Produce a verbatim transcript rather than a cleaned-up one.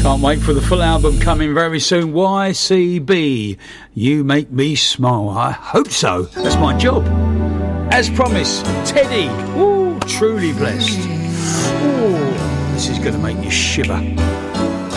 Can't wait for the full album coming very soon. Y C B, You Make Me Smile. I hope so. That's my job. As promised, Teddy. Ooh, truly blessed. Ooh, this is going to make you shiver.